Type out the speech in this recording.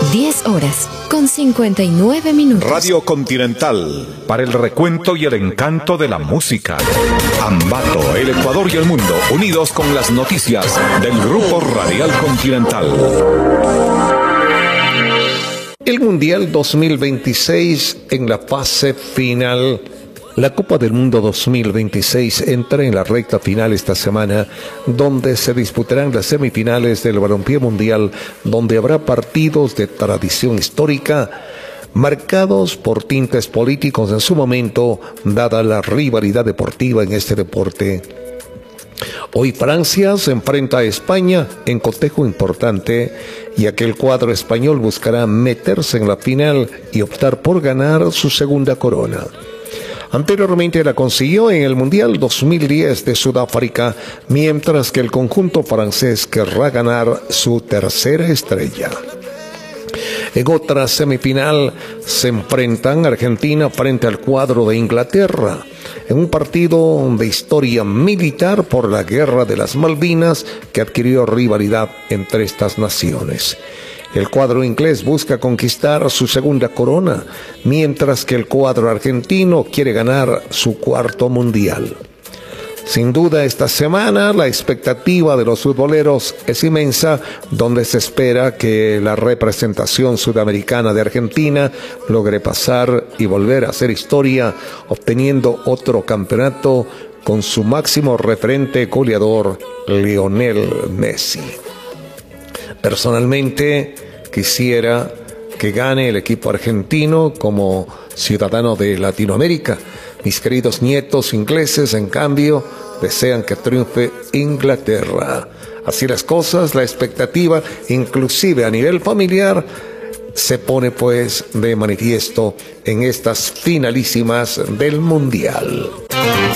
10:59. Radio Continental, para el recuento y el encanto de la música. Ambato, el Ecuador y el mundo, unidos con las noticias del Grupo Radial Continental. El Mundial 2026 en la fase final. La Copa del Mundo 2026 entra en la recta final esta semana, donde se disputarán las semifinales del balompié mundial, donde habrá partidos de tradición histórica, marcados por tintes políticos en su momento, dada la rivalidad deportiva en este deporte. Hoy Francia se enfrenta a España en cotejo importante, ya que el cuadro español buscará meterse en la final y optar por ganar su segunda corona. Anteriormente la consiguió en el Mundial 2010 de Sudáfrica, mientras que el conjunto francés querrá ganar su tercera estrella. En otra semifinal se enfrentan Argentina frente al cuadro de Inglaterra, en un partido de historia militar por la Guerra de las Malvinas que adquirió rivalidad entre estas naciones. El cuadro inglés busca conquistar su segunda corona, mientras que el cuadro argentino quiere ganar su cuarto mundial. Sin duda, esta semana la expectativa de los futboleros es inmensa, donde se espera que la representación sudamericana de Argentina logre pasar y volver a hacer historia, obteniendo otro campeonato con su máximo referente goleador, Lionel Messi. Personalmente, quisiera que gane el equipo argentino como ciudadano de Latinoamérica. Mis queridos nietos ingleses, en cambio, desean que triunfe Inglaterra. Así las cosas, la expectativa, inclusive a nivel familiar, se pone pues de manifiesto en estas finalísimas del Mundial.